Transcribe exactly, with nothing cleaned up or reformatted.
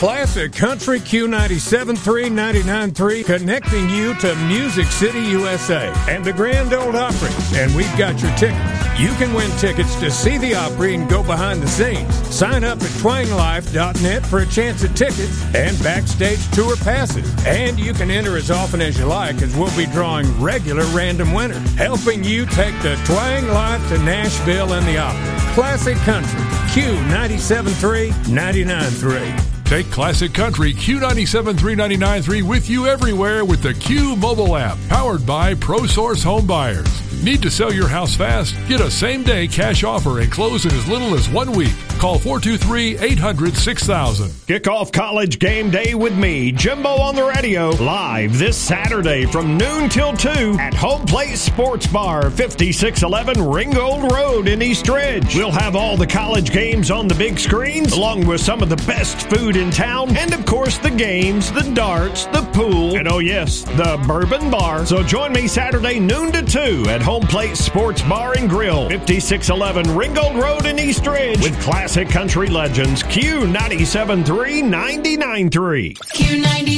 Classic Country Q ninety-seven point three, ninety-nine point three, connecting you to Music City, U S A and the Grand Ole Opry. And we've got your tickets. You can win tickets to see the Opry and go behind the scenes. Sign up at twang life dot net for a chance at tickets and backstage tour passes. And you can enter as often as you like, as we'll be drawing regular random winners, helping you take the Twang Life to Nashville and the Opry. Classic Country Q ninety-seven point three, ninety-nine point three. Take Classic Country Q ninety-seven point three, ninety-nine point three with you everywhere with the Q mobile app, powered by ProSource Home Buyers. Need to sell your house fast? Get a same-day cash offer and close in as little as one week. Call four two three, eight hundred, six thousand. Kick off college game day with me, Jimbo on the radio, live this Saturday from noon till two at Home Plate Sports Bar, fifty-six eleven Ringgold Road in East Ridge. We'll have all the college games on the big screens, along with some of the best food in town, and of course the games, the darts, the pool, and oh yes, the bourbon bar. So join me Saturday noon to two at Home Plate Sports Bar and Grill, fifty-six eleven Ringgold Road in East Ridge, with classic country legends, Q ninety-seven point three, ninety-nine point three. Q ninety